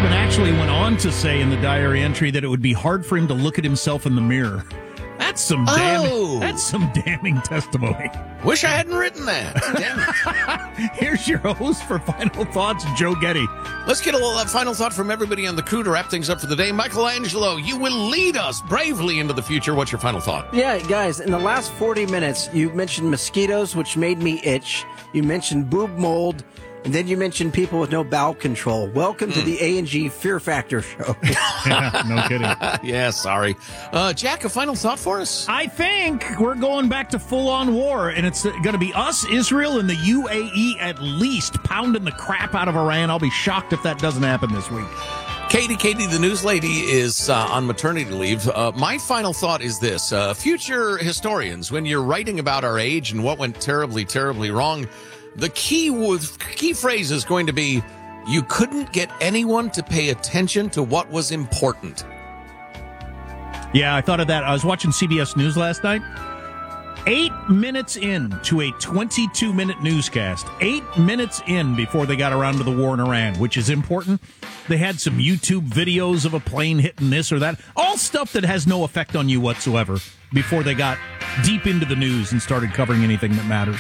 Blackman actually went on to say in the diary entry that it would be hard for him to look at himself in the mirror. That's some damning testimony. Wish I hadn't written that. Damn it. Here's your host for Final Thoughts, Joe Getty. Let's get a little final thought from everybody on the crew to wrap things up for the day. Michelangelo, you will lead us bravely into the future. What's your final thought? Yeah, guys, in the last 40 minutes, you mentioned mosquitoes, which made me itch. You mentioned boob mold. And then you mentioned people with no bowel control. Welcome to the A&G Fear Factor show. Yeah, no kidding. Yeah, sorry. Jack, a final thought for us? I think we're going back to full-on war, and it's going to be us, Israel, and the UAE at least pounding the crap out of Iran. I'll be shocked if that doesn't happen this week. Katie, the news lady, is on maternity leave. My final thought is this. Future historians, when you're writing about our age and what went terribly, terribly wrong, the key phrase is going to be, you couldn't get anyone to pay attention to what was important. Yeah, I thought of that. I was watching CBS News last night. 8 minutes in to a 22-minute newscast. 8 minutes in before they got around to the war in Iran, which is important. They had some YouTube videos of a plane hitting this or that. All stuff that has no effect on you whatsoever before they got deep into the news and started covering anything that matters.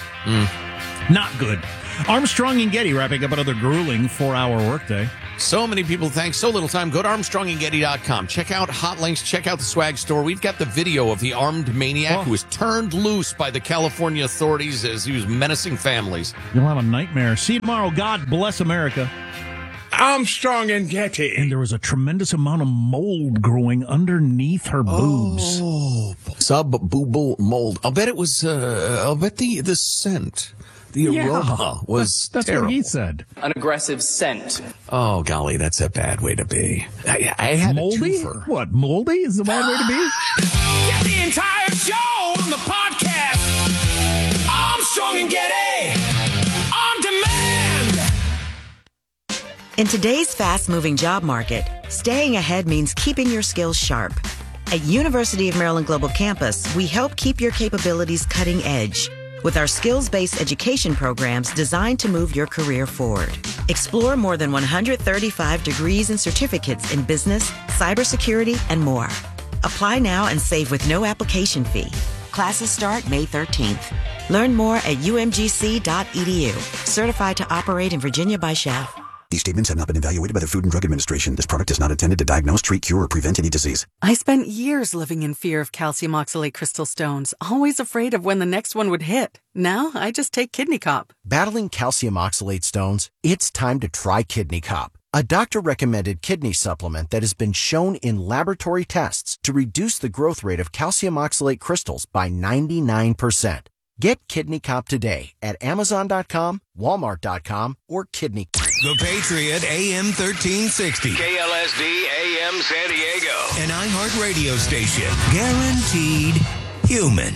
Not good. Armstrong and Getty wrapping up another grueling 4-hour workday. So many people, thanks. So little time. Go to ArmstrongandGetty.com. Check out Hot Links. Check out the swag store. We've got the video of the armed maniac who was turned loose by the California authorities as he was menacing families. You'll have a nightmare. See you tomorrow. God bless America. Armstrong and Getty. And there was a tremendous amount of mold growing underneath her boobs. Oh, sub-boobal mold. I'll bet it was, the scent. The aroma was that's terrible. what he said. An aggressive scent. Oh, golly, that's a bad way to be. I had moldy? a twofer. What, moldy is the bad way to be? Get the entire show on the podcast. Armstrong and Getty. On demand. In today's fast-moving job market, staying ahead means keeping your skills sharp. At University of Maryland Global Campus, we help keep your capabilities cutting edge with our skills-based education programs designed to move your career forward. Explore more than 135 degrees and certificates in business, cybersecurity, and more. Apply now and save with no application fee. Classes start May 13th. Learn more at umgc.edu. Certified to operate in Virginia by Chef. These statements have not been evaluated by the Food and Drug Administration. This product is not intended to diagnose, treat, cure, or prevent any disease. I spent years living in fear of calcium oxalate crystal stones, always afraid of when the next one would hit. Now I just take Kidney Cop. Battling calcium oxalate stones? It's time to try Kidney Cop, a doctor-recommended kidney supplement that has been shown in laboratory tests to reduce the growth rate of calcium oxalate crystals by 99%. Get Kidney Cop today at Amazon.com, Walmart.com, or Kidney. The Patriot AM 1360. KLSD AM San Diego. An iHeart radio station. Guaranteed human.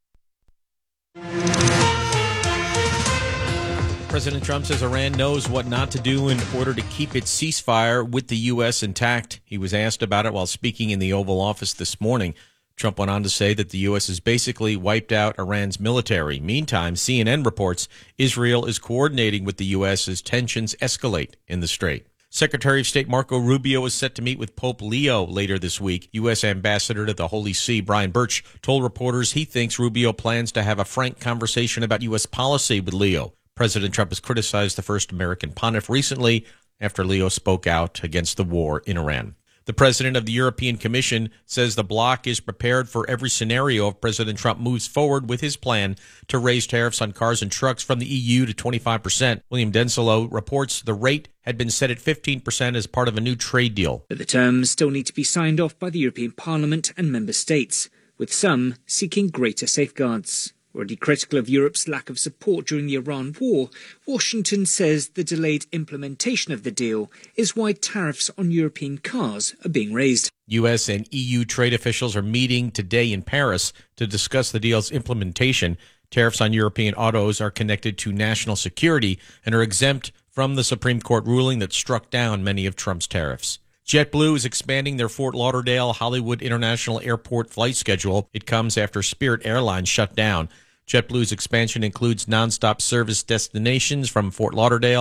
President Trump says Iran knows what not to do in order to keep its ceasefire with the U.S. intact. He was asked about it while speaking in the Oval Office this morning. Trump went on to say that the U.S. has basically wiped out Iran's military. Meantime, CNN reports Israel is coordinating with the U.S. as tensions escalate in the Strait. Secretary of State Marco Rubio is set to meet with Pope Leo later this week. U.S. Ambassador to the Holy See, Brian Birch, told reporters he thinks Rubio plans to have a frank conversation about U.S. policy with Leo. President Trump has criticized the first American pontiff recently after Leo spoke out against the war in Iran. The president of the European Commission says the bloc is prepared for every scenario if President Trump moves forward with his plan to raise tariffs on cars and trucks from the EU to 25%. William Denslow reports the rate had been set at 15% as part of a new trade deal. But the terms still need to be signed off by the European Parliament and member states, with some seeking greater safeguards. Already critical of Europe's lack of support during the Iran war, Washington says the delayed implementation of the deal is why tariffs on European cars are being raised. U.S. and EU trade officials are meeting today in Paris to discuss the deal's implementation. Tariffs on European autos are connected to national security and are exempt from the Supreme Court ruling that struck down many of Trump's tariffs. JetBlue is expanding their Fort Lauderdale Hollywood International Airport flight schedule. It comes after Spirit Airlines shut down. JetBlue's expansion includes nonstop service destinations from Fort Lauderdale,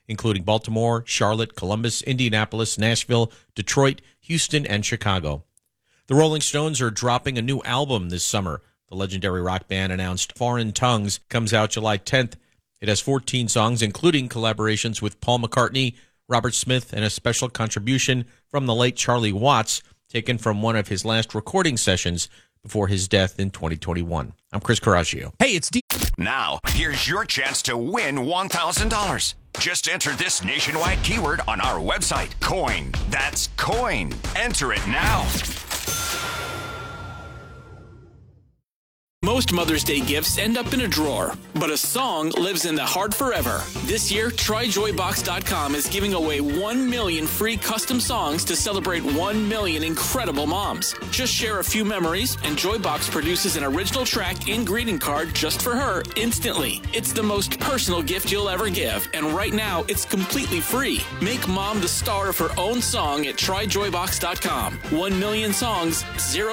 including Baltimore, Charlotte, Columbus, Indianapolis, Nashville, Detroit, Houston, and Chicago. The Rolling Stones are dropping a new album this summer. The legendary rock band announced Foreign Tongues comes out July 10th. It has 14 songs, including collaborations with Paul McCartney, Robert Smith, and a special contribution from the late Charlie Watts, taken from one of his last recording sessions before his death in 2021. I'm Chris Coraggio. Hey, it's D. Now, here's your chance to win $1,000. Just enter this nationwide keyword on our website, COIN. That's COIN. Enter it now. Most Mother's Day gifts end up in a drawer, but a song lives in the heart forever. This year, TryJoyBox.com is giving away 1 million free custom songs to celebrate 1 million incredible moms. Just share a few memories, and Joybox produces an original track and greeting card just for her instantly. It's the most personal gift you'll ever give, and right now, it's completely free. Make mom the star of her own song at TryJoyBox.com. 1 million songs,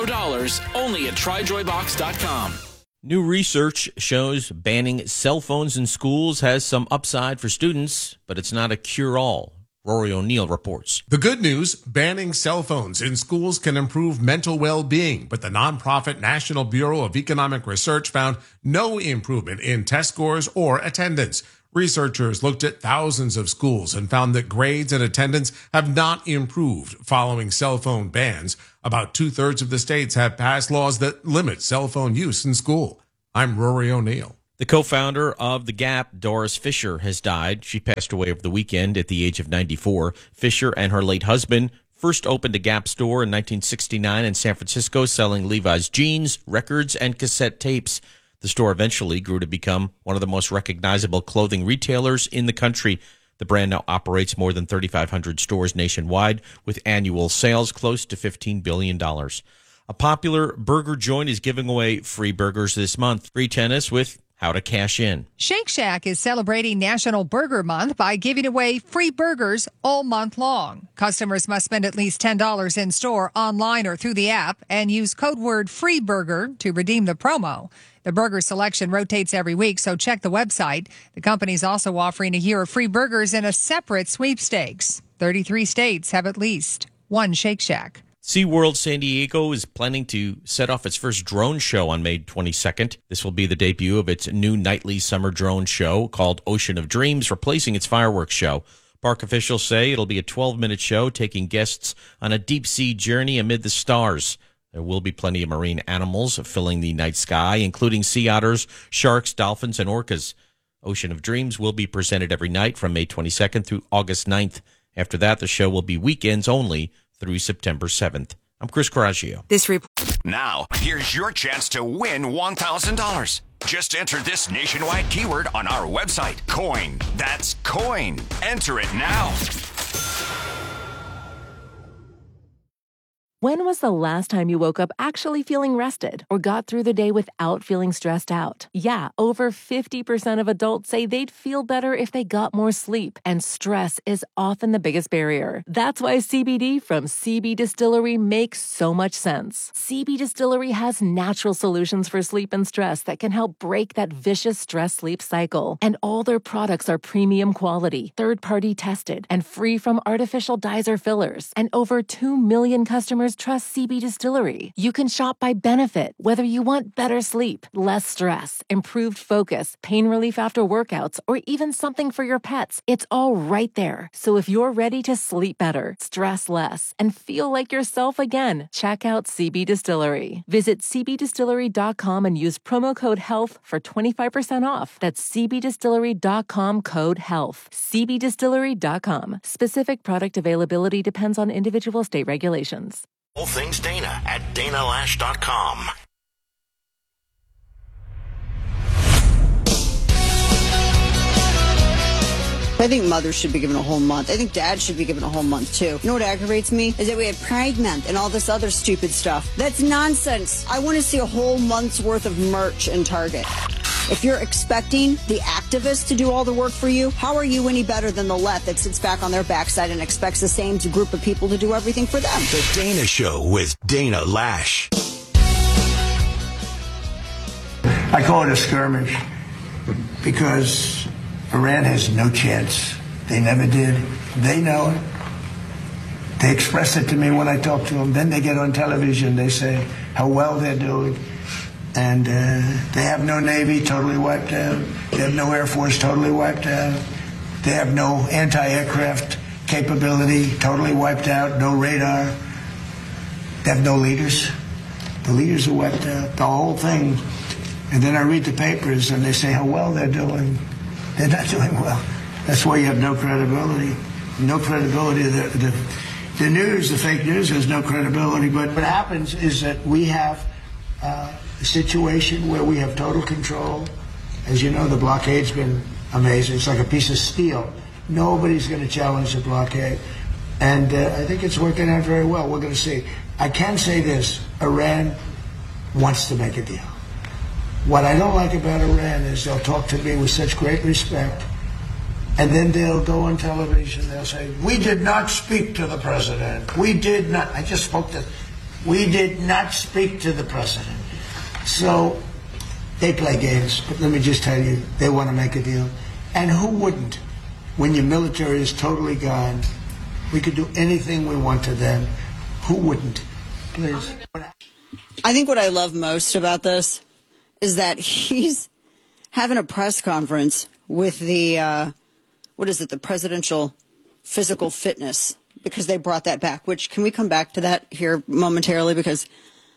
$0, only at TryJoyBox.com. New research shows banning cell phones in schools has some upside for students, but it's not a cure-all. Rory O'Neill reports. The good news, banning cell phones in schools can improve mental well-being, but the nonprofit National Bureau of Economic Research found no improvement in test scores or attendance. Researchers looked at thousands of schools and found that grades and attendance have not improved following cell phone bans. About 2/3 of the states have passed laws that limit cell phone use in school. I'm Rory O'Neill. The co-founder of The Gap, Doris Fisher, has died. She passed away over the weekend at the age of 94. Fisher and her late husband first opened a Gap store in 1969 in San Francisco, selling Levi's jeans, records, and cassette tapes. The store eventually grew to become one of the most recognizable clothing retailers in the country. The brand now operates more than 3,500 stores nationwide, with annual sales close to $15 billion. A popular burger joint is giving away free burgers this month. Free tennis with how to cash in. Shake Shack is celebrating National Burger Month by giving away free burgers all month long. Customers must spend at least $10 in store, online, or through the app and use code word FREEBURGER to redeem the promo. The burger selection rotates every week, so check the website. The company's also offering a year of free burgers in a separate sweepstakes. 33 states have at least one Shake Shack. SeaWorld San Diego is planning to set off its first drone show on May 22nd. This will be the debut of its new nightly summer drone show called Ocean of Dreams, replacing its fireworks show. Park officials say it'll be a 12-minute show taking guests on a deep-sea journey amid the stars. There will be plenty of marine animals filling the night sky, including sea otters, sharks, dolphins, and orcas. Ocean of Dreams will be presented every night from May 22nd through August 9th. After that, the show will be weekends only through September 7th. I'm Chris Coraggio. Now, here's your chance to win $1,000. Just enter this nationwide keyword on our website, COIN. That's COIN. Enter it now. When was the last time you woke up actually feeling rested or got through the day without feeling stressed out? Yeah, over 50% of adults say they'd feel better if they got more sleep, and stress is often the biggest barrier. That's why CBD from CB Distillery makes so much sense. CB Distillery has natural solutions for sleep and stress that can help break that vicious stress-sleep cycle. And all their products are premium quality, third-party tested, and free from artificial dyes or fillers. And over 2 million customers trust CB Distillery. You can shop by benefit, whether you want better sleep, less stress, improved focus, pain relief after workouts, or even something for your pets. It's all right there. So if you're ready to sleep better, stress less, and feel like yourself again, check out CB Distillery. Visit cbdistillery.com and use promo code HEALTH for 25% off. That's cbdistillery.com, code HEALTH. cbdistillery.com. Specific product availability depends on individual state regulations. All things Dana at danalash.com. I think mothers should be given a whole month. I think dads should be given a whole month, too. You know what aggravates me? Is that we have Pride Month and all this other stupid stuff. That's nonsense. I want to see a whole month's worth of merch in Target. If you're expecting the activists to do all the work for you, how are you any better than the left that sits back on their backside and expects the same group of people to do everything for them? The Dana Show with Dana Lash. I call it a skirmish because Iran has no chance They never did. They know it. They express it to me when I talk to them. Then they get on television. They say how well they're doing. And they have no Navy, totally wiped out. They have no Air Force, totally wiped out. They have no anti-aircraft capability, totally wiped out. No radar. They have no leaders. The leaders are wiped out. The whole thing. And then I read the papers and they say how well they're doing. They're not doing well. That's why you have no credibility. No credibility. The news, the fake news, has no credibility. But what happens is that we have a situation where we have total control. As you know, the blockade's been amazing. It's like a piece of steel. Nobody's going to challenge the blockade. And I think it's working out very well. We're going to see. I can say this. Iran wants to make a deal. What I don't like about Iran is they'll talk to me with such great respect, and then they'll go on television. They'll say, we did not speak to the president. We did not. I just spoke to. We did not speak to the president. So they play games. But let me just tell you, they want to make a deal. And who wouldn't? When your military is totally gone, we could do anything we want to them. Who wouldn't? Please. I think what I love most about this is that he's having a press conference with the, the presidential physical fitness, because they brought that back, which, can we come back to that here momentarily? Because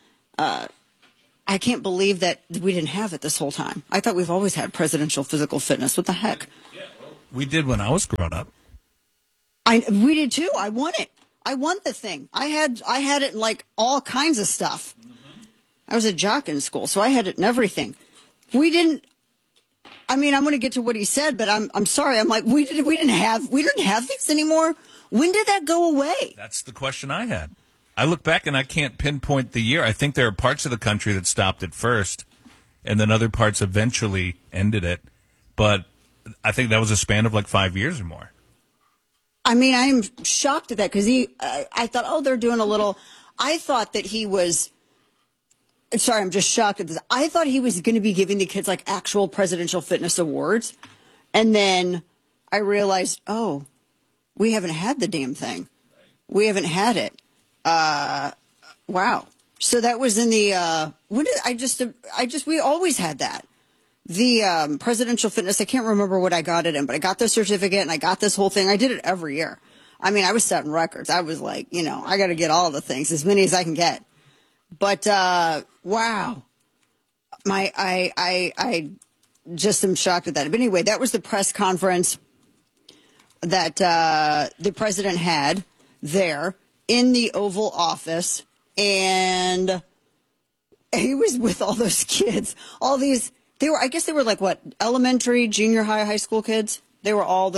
I can't believe that we didn't have it this whole time. I thought we've always had presidential physical fitness. What the heck? We did when I was growing up. We did too. I want it. I want the thing. I had it in like all kinds of stuff. I was a jock in school, so I had it in everything. We didn't. I mean, I'm going to get to what he said, but I'm sorry. I'm like, we didn't have these anymore. When did that go away? That's the question I had. I look back and I can't pinpoint the year. I think there are parts of the country that stopped it first, and then other parts eventually ended it. But I think that was a span of like 5 years or more. I mean, I'm shocked at that because I thought, oh, they're doing a little. I thought that he was. Sorry, I'm just shocked at this. I thought he was going to be giving the kids like actual presidential fitness awards. And then I realized, oh, we haven't had the damn thing. We haven't had it. Wow. So that was in the, we always had that. The presidential fitness, I can't remember what I got it in, but I got the certificate and I got this whole thing. I did it every year. I mean, I was setting records. I was like, I got to get all the things, as many as I can get. But, wow. I just am shocked at that. But anyway, that was the press conference that the president had there in the Oval Office. And he was with all those kids, all these, I guess they were like what, elementary, junior high, high school kids? They were all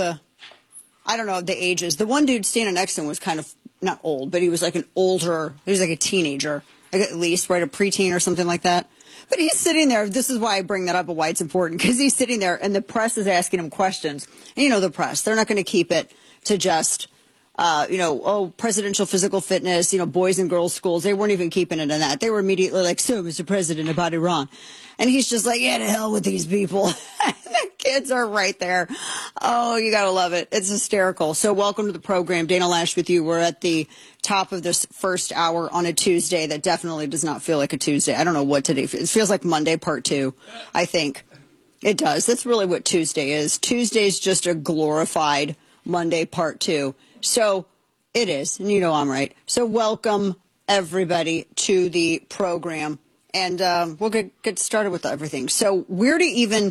I don't know the ages. The one dude standing next to him was kind of not old, but he was like he was like a teenager. At least, right, a preteen or something like that. But he's sitting there. This is why I bring that up and why it's important, because he's sitting there and the press is asking him questions. And the press, they're not going to keep it to just, presidential physical fitness, boys and girls schools. They weren't even keeping it in that. They were immediately like, so, Mr. President, about Iran. And he's just like, yeah, to hell with these people. The kids are right there. Oh, you got to love it. It's hysterical. So welcome to the program. Dana Loesch with you. We're at the top of this first hour on a Tuesday that definitely does not feel like a Tuesday. I don't know what today feels. It feels like Monday part 2, I think. It does. That's really what Tuesday is. Tuesday's just a glorified Monday part 2. So it is. And I'm right. So welcome, everybody, to the program. And we'll get started with everything. So where to even,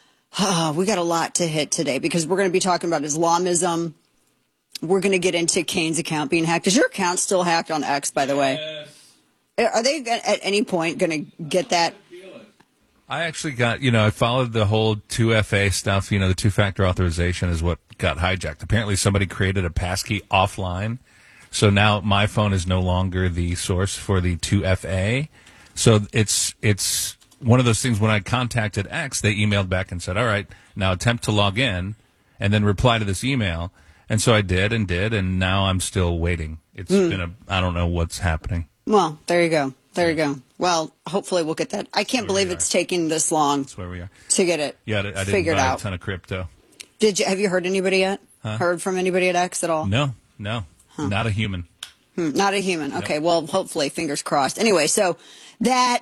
we got a lot to hit today because we're going to be talking about Islamism. We're going to get into Kane's account being hacked. Is your account still hacked on X, by the way? Yes. Are they at any point going to get that? I actually got, I followed the whole 2FA stuff. The two-factor authorization is what got hijacked. Apparently somebody created a passkey offline. So now my phone is no longer the source for the 2FA. So it's one of those things. When I contacted X, they emailed back and said, all right, now attempt to log in and then reply to this email. And so I did, and now I'm still waiting. It's been I don't know what's happening. Well, there you go. There you go. Well, hopefully we'll get that. I can't believe it's taking this long. That's where we are. To get it I didn't figured buy out. A ton of crypto. Have you heard anybody yet? Heard from anybody at X at all? No, not a human. Not a human. Okay, well, hopefully, fingers crossed. Anyway, so that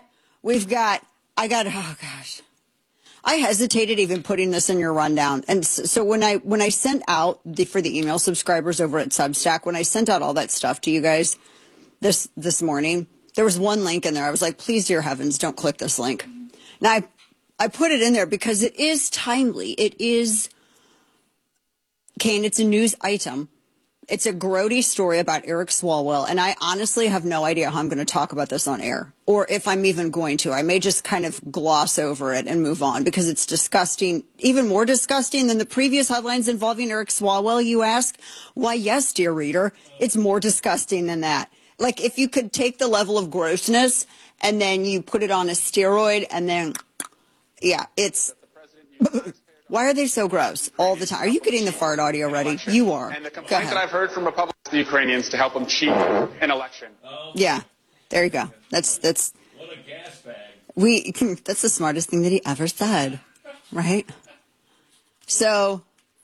I hesitated even putting this in your rundown. And so when I sent out for the email subscribers over at Substack, when I sent out all that stuff to you guys this morning, there was one link in there. I was like, please, dear heavens, don't click this link. Now, I put it in there because it is timely. It is, Kane, it's a news item. It's a grody story about Eric Swalwell, and I honestly have no idea how I'm going to talk about this on air, or if I'm even going to. I may just kind of gloss over it and move on because it's disgusting, even more disgusting than the previous headlines involving Eric Swalwell, you ask? Why, yes, dear reader, it's more disgusting than that. Like, if you could take the level of grossness and then you put it on a steroid and then, yeah, it's... Why are they so gross all the time? Are you getting the fart audio ready? You are. And the complaint that I've heard from Republicans to the Ukrainians to help them cheat an election. Yeah, there you go. That's what a gas bag. That's the smartest thing that he ever said, right? So,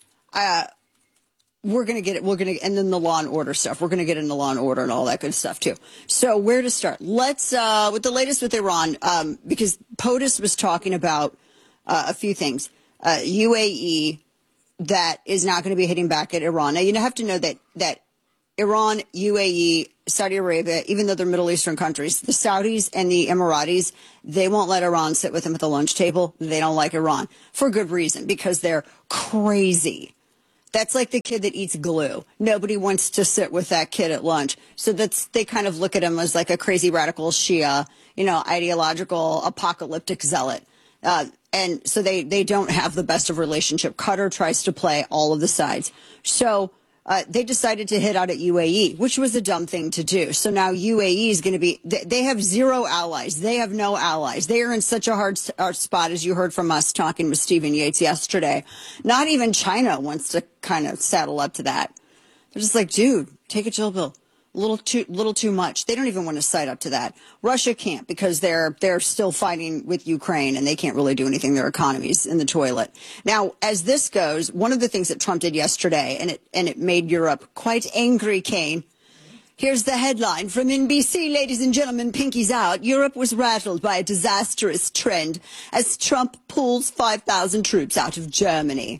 we're gonna get it. And then the Law and Order stuff. We're gonna get into Law and Order and all that good stuff too. So, where to start? Let's with the latest with Iran, because POTUS was talking about a few things. UAE that is not going to be hitting back at Iran. Now, you have to know that Iran, UAE, Saudi Arabia, even though they're Middle Eastern countries, the Saudis and the Emiratis, they won't let Iran sit with them at the lunch table. They don't like Iran for good reason, because they're crazy. That's like the kid that eats glue. Nobody wants to sit with that kid at lunch. So they kind of look at him as like a crazy radical Shia, ideological apocalyptic zealot. And so they don't have the best of relationship. Qatar tries to play all of the sides. So they decided to hit out at UAE, which was a dumb thing to do. So now UAE is going to be, they have zero allies. They have no allies. They are in such a hard spot, as you heard from us talking with Stephen Yates yesterday. Not even China wants to kind of saddle up to that. They're just like, dude, take a chill pill. A little too much. They don't even want to side up to that. Russia can't, because they're still fighting with Ukraine and they can't really do anything. Their economy's in the toilet. Now, as this goes, one of the things that Trump did yesterday, and it made Europe quite angry, Kane. Here's the headline from NBC, ladies and gentlemen, pinkies out. Europe was rattled by a disastrous trend as Trump pulls 5,000 troops out of Germany.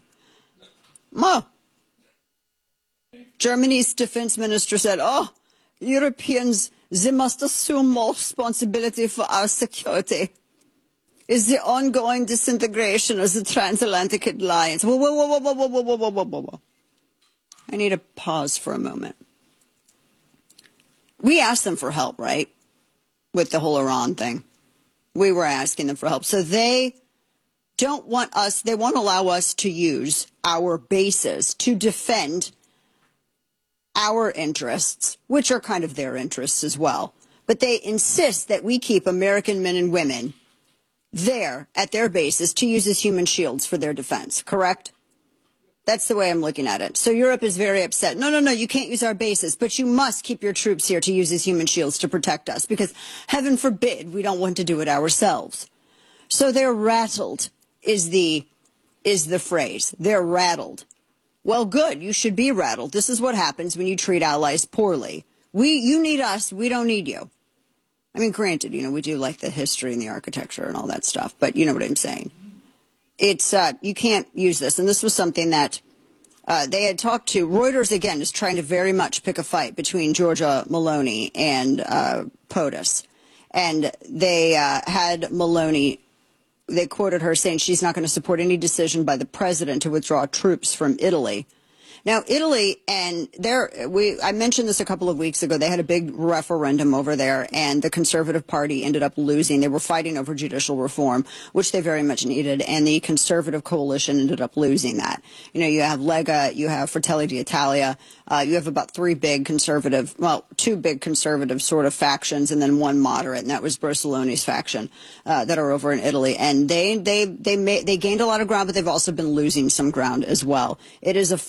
Germany's defense minister said, Europeans, they must assume more responsibility for our security. Is the ongoing disintegration of the transatlantic alliance. Whoa. I need to pause for a moment. We asked them for help, right? With the whole Iran thing. We were asking them for help. So they don't want us, they won't allow us to use our bases to defend our interests, which are kind of their interests as well. But they insist that we keep American men and women there at their bases to use as human shields for their defense, correct? That's the way I'm looking at it. So Europe is very upset. No, you can't use our bases, but you must keep your troops here to use as human shields to protect us, because heaven forbid we don't want to do it ourselves. So they're rattled is the phrase. They're rattled. Well, good. You should be rattled. This is what happens when you treat allies poorly. You need us. We don't need you. I mean, granted, we do like the history and the architecture and all that stuff, but you know what I'm saying. It's, you can't use this. And this was something that, they had talked to. Reuters, again, is trying to very much pick a fight between Georgia Maloney and, POTUS. And they, had Maloney, they quoted her saying she's not going to support any decision by the president to withdraw troops from Italy. Now, Italy, and I mentioned this a couple of weeks ago, they had a big referendum over there, and the Conservative Party ended up losing. They were fighting over judicial reform, which they very much needed, and the Conservative Coalition ended up losing that. You have Lega, you have Fratelli d'Italia, you have about two big conservative sort of factions, and then one moderate, and that was Berlusconi's faction, that are over in Italy. And they gained a lot of ground, but they've also been losing some ground as well. It is a fight to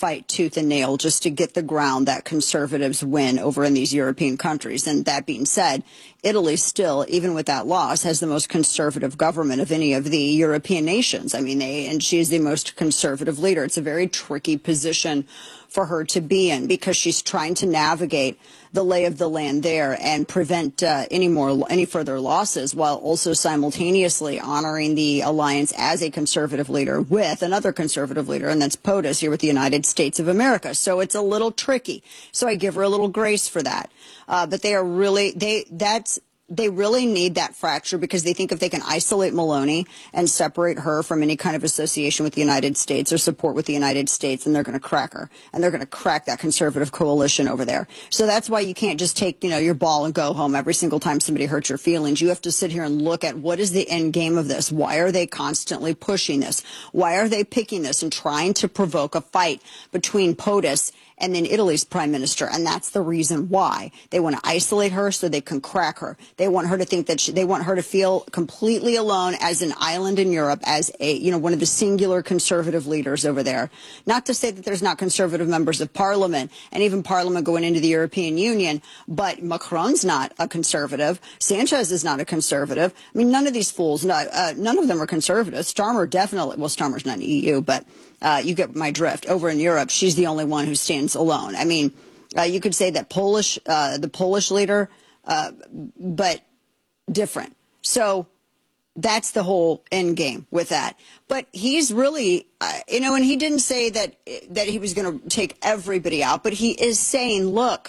tooth and nail just to get the ground that conservatives win over in these European countries. And that being said, Italy still, even with that loss, has the most conservative government of any of the European nations. I mean, and she is the most conservative leader. It's a very tricky position for her to be in because she's trying to navigate the lay of the land there and prevent any further losses, while also simultaneously honoring the alliance as a conservative leader with another conservative leader, and that's POTUS here with the United States of America. So it's a little tricky. So I give her a little grace for that. But they are really they really need that fracture because they think if they can isolate Meloni and separate her from any kind of association with the United States or support with the United States, then they're going to crack her, and they're going to crack that conservative coalition over there. So that's why you can't just take, your ball and go home every single time somebody hurts your feelings. You have to sit here and look at what is the end game of this. Why are they constantly pushing this? Why are they picking this and trying to provoke a fight between POTUS and then Italy's prime minister? And that's the reason why they want to isolate her so they can crack her. They want her to think that they want her to feel completely alone as an island in Europe, as one of the singular conservative leaders over there. Not to say that there's not conservative members of parliament and even parliament going into the European Union, but Macron's not a conservative. Sanchez is not a conservative. I mean, none of these fools, none of them are conservatives. Starmer definitely, well, Starmer's not in the EU, but you get my drift. Over in Europe, she's the only one who stands alone. I mean, you could say that the Polish leader, but different. So that's the whole end game with that. But he's really, and he didn't say that he was going to take everybody out, but he is saying, look,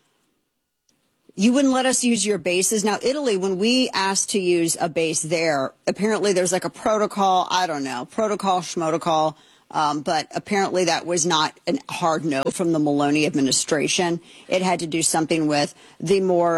you wouldn't let us use your bases. Now, Italy, when we asked to use a base there, apparently there's like a protocol, I don't know, protocol, schmotocol. But apparently that was not a hard no from the Meloni administration. It had to do something with the more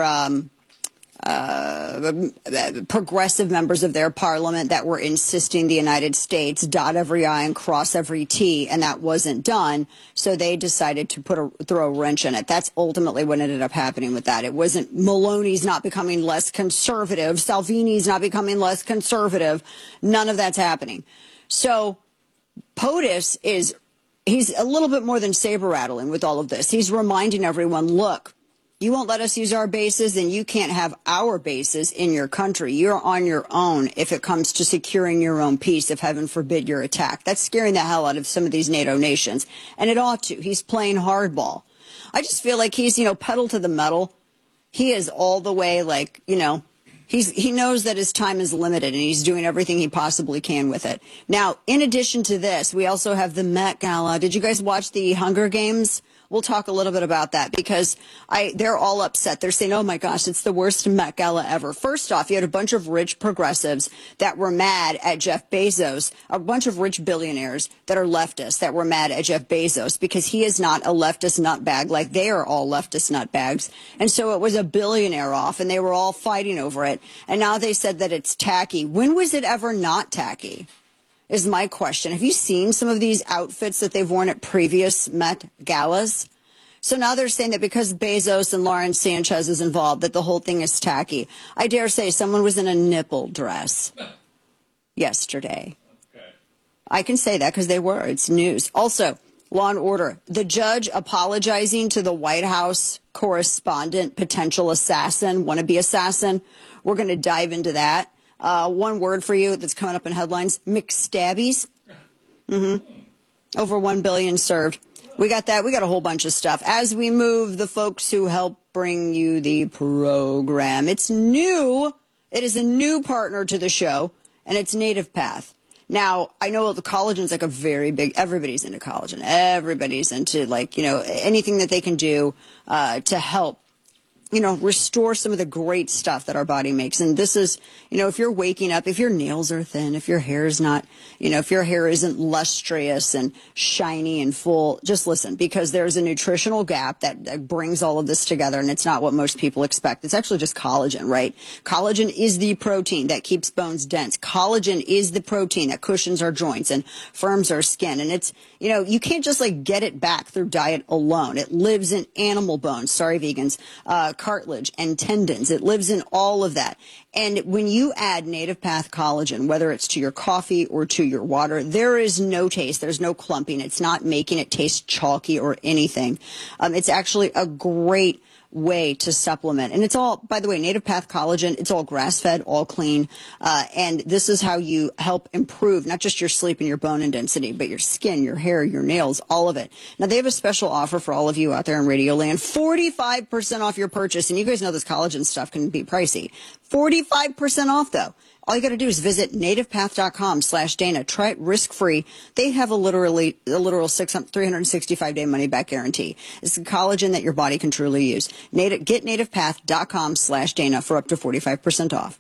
progressive members of their parliament that were insisting the United States dot every I and cross every T, and that wasn't done. So they decided to throw a wrench in it. That's ultimately what ended up happening with that. It wasn't Meloni's not becoming less conservative, Salvini's not becoming less conservative. None of that's happening. So POTUS he's a little bit more than saber rattling with all of this. He's reminding everyone, look, you won't let us use our bases, then you can't have our bases in your country. You're on your own if it comes to securing your own peace, if heaven forbid you're attacked. That's scaring the hell out of some of these NATO nations. And it ought to. He's playing hardball. I just feel like he's, pedal to the metal. He is all the way he knows that his time is limited, and he's doing everything he possibly can with it. Now, in addition to this, we also have the Met Gala. Did you guys watch the Hunger Games? We'll talk a little bit about that because they're all upset. They're saying, oh, my gosh, it's the worst Met Gala ever. First off, you had a bunch of rich progressives that were mad at Jeff Bezos, a bunch of rich billionaires that are leftists that were mad at Jeff Bezos because he is not a leftist nutbag like they are all leftist nutbags. And so it was a billionaire off, and they were all fighting over it. And now they said that it's tacky. When was it ever not tacky? Is my question. Have you seen some of these outfits that they've worn at previous Met Galas? So now they're saying that because Bezos and Lauren Sanchez is involved, that the whole thing is tacky. I dare say someone was in a nipple dress yesterday. Okay. I can say that because they were. It's news. Also, Law and Order. The judge apologizing to the White House correspondent, potential assassin, wannabe assassin. We're going to dive into that. One word for you that's coming up in headlines, McStabbies. Over 1 billion served. We got that. We got a whole bunch of stuff. As we move, the folks who help bring you the program. It's new. It is a new partner to the show, and it's Native Path. Now, I know the collagen's like a very big, everybody's into collagen. Everybody's into anything that they can do to help restore some of the great stuff that our body makes. And this is, if you're waking up, if your nails are thin, if your hair is not, if your hair isn't lustrous and shiny and full, just listen, because there's a nutritional gap that brings all of this together, and it's not what most people expect. It's actually just collagen, right? Collagen is the protein that keeps bones dense. Collagen is the protein that cushions our joints and firms our skin. And it's, you can't just get it back through diet alone. It lives in animal bones. Sorry, vegans. cartilage and tendons. It lives in all of that. And when you add Native Path collagen, whether it's to your coffee or to your water, there is no taste. There's no clumping. It's not making it taste chalky or anything. It's actually a great way to supplement. And it's all, by the way, Native Path collagen, it's all grass-fed, all clean. And this is how you help improve not just your sleep and your bone and density, but your skin, your hair, your nails, all of it. Now, they have a special offer for all of you out there in Radio Land, 45% off your purchase. And you guys know this collagen stuff can be pricey. 45% off, though. All you got to do is visit nativepath.com/Dana. Try it risk-free. They have a literal 365-day money-back guarantee. It's collagen that your body can truly use. Get nativepath.com/Dana for up to 45% off.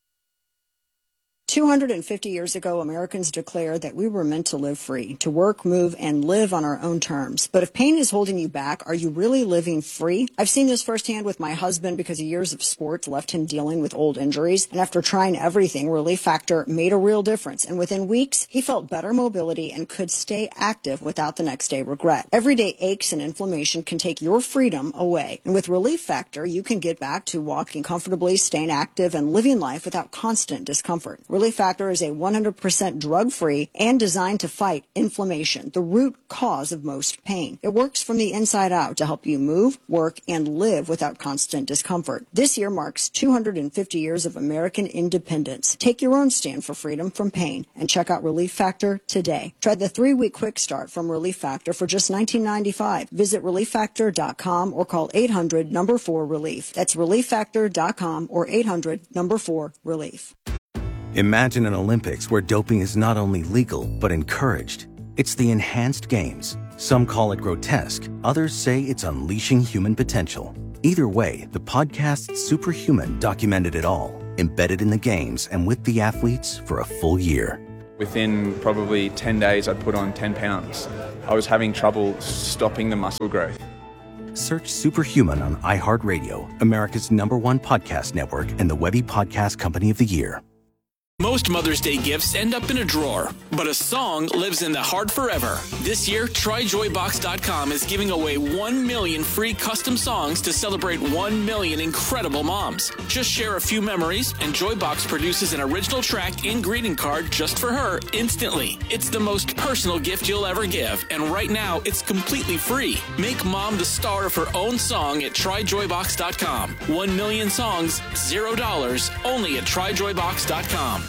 250 years ago, Americans declared that we were meant to live free, to work, move, and live on our own terms. But if pain is holding you back, are you really living free? I've seen this firsthand with my husband because years of sports left him dealing with old injuries. And after trying everything, Relief Factor made a real difference. And within weeks, he felt better mobility and could stay active without the next day regret. Everyday aches and inflammation can take your freedom away. And with Relief Factor, you can get back to walking comfortably, staying active, and living life without constant discomfort. Relief Factor is a 100% drug-free and designed to fight inflammation, the root cause of most pain. It works from the inside out to help you move, work, and live without constant discomfort. This year marks 250 years of American independence. Take your own stand for freedom from pain and check out Relief Factor today. Try the 3-week quick start from Relief Factor for just $19.95. Visit relieffactor.com or call 800-4-RELIEF. That's relieffactor.com or 800-4-RELIEF. Imagine an Olympics where doping is not only legal, but encouraged. It's the Enhanced Games. Some call it grotesque. Others say it's unleashing human potential. Either way, the podcast Superhuman documented it all, embedded in the games and with the athletes for a full year. Within probably 10 days, I'd put on 10 pounds. I was having trouble stopping the muscle growth. Search Superhuman on iHeartRadio, America's #1 podcast network and the Webby Podcast Company of the Year. Most Mother's Day gifts end up in a drawer, but a song lives in the heart forever. This year, TryJoyBox.com is giving away 1 million free custom songs to celebrate 1 million incredible moms. Just share a few memories, and Joybox produces an original track and greeting card just for her instantly. It's the most personal gift you'll ever give, and right now, it's completely free. Make mom the star of her own song at TryJoyBox.com. 1 million songs, $0, only at TryJoyBox.com.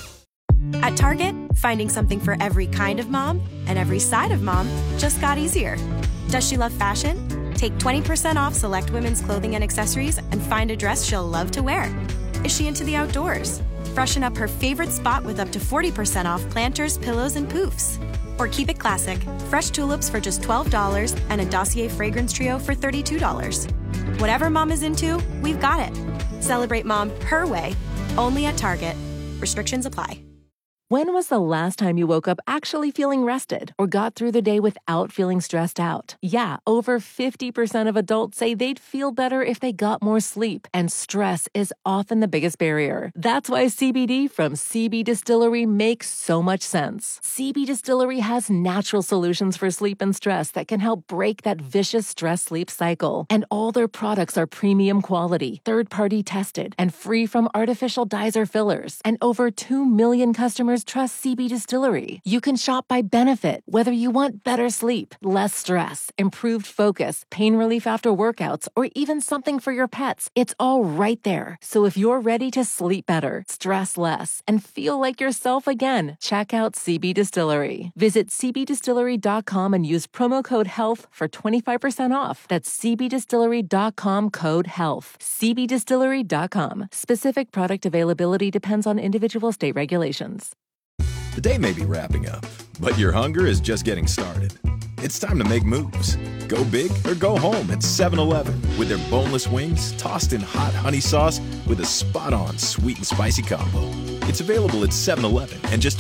At Target, finding something for every kind of mom and every side of mom just got easier. Does she love fashion? Take 20% off select women's clothing and accessories and find a dress she'll love to wear. Is she into the outdoors? Freshen up her favorite spot with up to 40% off planters, pillows, and poofs. Or keep it classic, fresh tulips for just $12 and a Dossier fragrance trio for $32. Whatever mom is into, we've got it. Celebrate mom her way, only at Target. Restrictions apply. When was the last time you woke up actually feeling rested or got through the day without feeling stressed out? Yeah, over 50% of adults say they'd feel better if they got more sleep, and stress is often the biggest barrier. That's why CBD from CB Distillery makes so much sense. CB Distillery has natural solutions for sleep and stress that can help break that vicious stress-sleep cycle. And all their products are premium quality, third-party tested, and free from artificial dyes or fillers. And over 2 million customers trust CB Distillery. You can shop by benefit, whether you want better sleep, less stress, improved focus, pain relief after workouts, or even something for your pets. It's all right there. So if you're ready to sleep better, stress less, and feel like yourself again, check out CB Distillery. Visit cbdistillery.com and use promo code HEALTH for 25% off. That's cbdistillery.com code HEALTH. cbdistillery.com. Specific product availability depends on individual state regulations. The day may be wrapping up, but your hunger is just getting started. It's time to make moves. Go big or go home at 7-Eleven with their boneless wings tossed in hot honey sauce with a spot-on sweet and spicy combo. It's available at 7-Eleven and just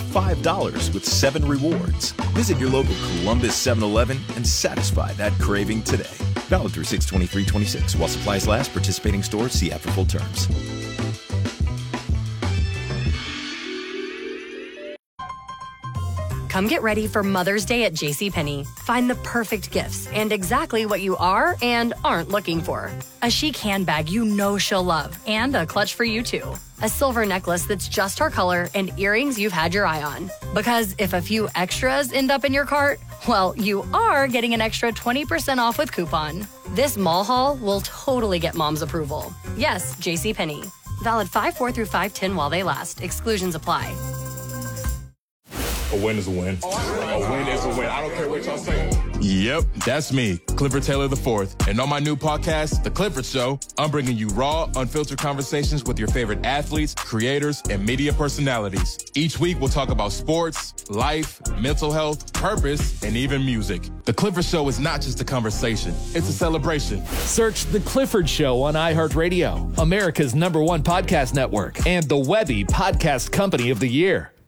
$5 with 7 rewards. Visit your local Columbus 7-Eleven and satisfy that craving today. Valid through 6/23/26 while supplies last. Participating stores. See app for full terms. Come get ready for Mother's Day at JCPenney. Find the perfect gifts and exactly what you are and aren't looking for. A chic handbag you know she'll love, and a clutch for you too. A silver necklace that's just her color, and earrings you've had your eye on. Because if a few extras end up in your cart, well, you are getting an extra 20% off with coupon. This mall haul will totally get mom's approval. Yes, JCPenney. Valid 5/4 through 5/10 while they last. Exclusions apply. A win is a win. A win is a win. I don't care what y'all say. Yep, that's me, Clifford Taylor IV. And on my new podcast, The Clifford Show, I'm bringing you raw, unfiltered conversations with your favorite athletes, creators, and media personalities. Each week, we'll talk about sports, life, mental health, purpose, and even music. The Clifford Show is not just a conversation, it's a celebration. Search The Clifford Show on iHeartRadio, America's #1 podcast network, and the Webby Podcast Company of the Year.